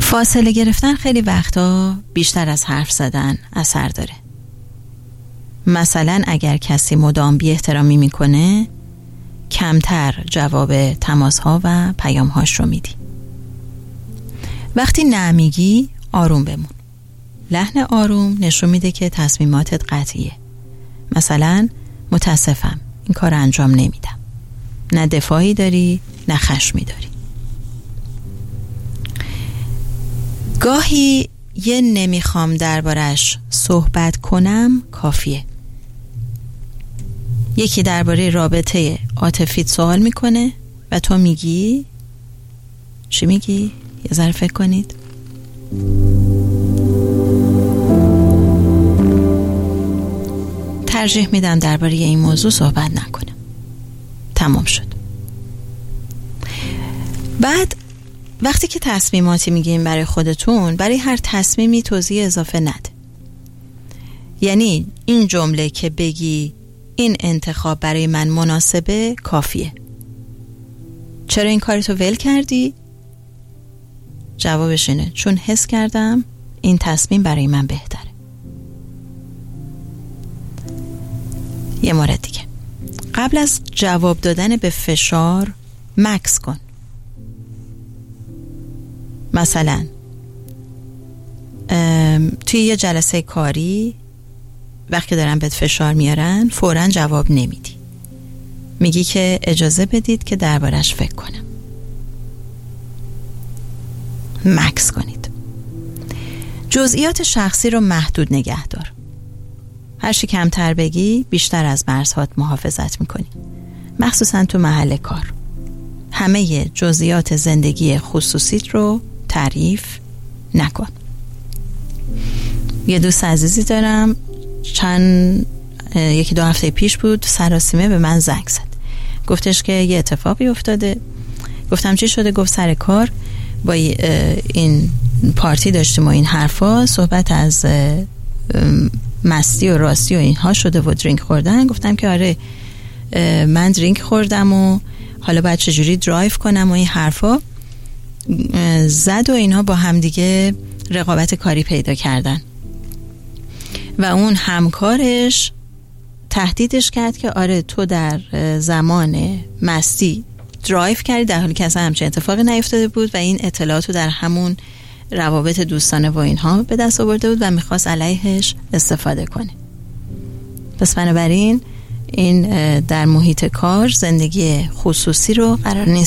فاصله گرفتن خیلی وقتا بیشتر از حرف زدن اثر داره. مثلا اگر کسی مدام بی احترامی میکنه، کمتر جواب تماس‌ها و پیام‌هاش رو میدی. وقتی نمیگی، آروم بمون. لحن آروم نشون میده که تصمیماتت قطعیه. مثلا متاسفم، این کار انجام نمیدم. نه دفاعی داری، نه خشمی داری. گاهی یه نمیخوام دربارش صحبت کنم کافیه. یکی درباره رابطه عاطفیت سوال میکنه و تو میگی چی میگی؟ یه ذره فکر کنید. ترجیح میدم درباره این موضوع صحبت نکنم. تمام شد. بعد وقتی که تصمیماتی میگیم برای خودتون، برای هر تصمیمی توضیح اضافه نده. یعنی این جمله که بگی این انتخاب برای من مناسبه کافیه. چرا این کارتو ول کردی؟ جوابش اینه چون حس کردم این تصمیم برای من بهتره. یه مورد دیگه، قبل از جواب دادن به فشار مکث کن. مثلا توی یه جلسه کاری وقتی دارن بهت فشار میارن فوراً جواب نمیدی. میگی که اجازه بدید که دربارش فکر کنم. مکث کنید. جزئیات شخصی رو محدود نگه دار. هر چی کمتر بگی بیشتر از مرزهات محافظت میکنی، مخصوصا تو محل کار. همه جزئیات زندگی خصوصیت رو تعریف نکن. یه دوست عزیزی دارم، یکی دو هفته پیش بود، سراسیمه به من زنگ زد. گفتش که یه اتفاقی افتاده. گفتم چی شده؟ گفت سر کار با این پارتی داشتیم و این حرفا، صحبت از مستی و راستی و اینها شده و درینک خوردن. گفتم که آره من درینک خوردم و حالا باید چجوری درایو کنم و این حرفا زد و اینها با هم دیگه رقابت کاری پیدا کردن و اون همکارش تهدیدش کرد که آره تو در زمان مستی درایو کردی، در حالی که اصلا همچین اتفاقی نیفتاده بود و این اطلاعاتو در همون روابط دوستانه و اینها به دست آورده بود و میخواست علیهش استفاده کنه. پس بنابراین این در محیط کار زندگی خصوصی رو قرار نیست